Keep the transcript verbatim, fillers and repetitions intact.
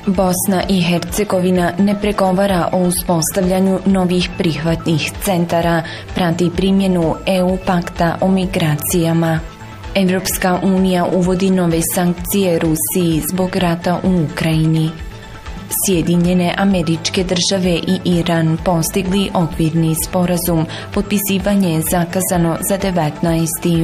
Bosna i Hercegovina ne pregovara o uspostavljanju novih prihvatnih centara, prati primjenu E U pakta o migracijama. Evropska unija uvodi nove sankcije Rusiji zbog rata u Ukrajini. Sjedinjene Američke Države i Iran postigli okvirni sporazum. Potpisivanje je zakazano za devetnaesti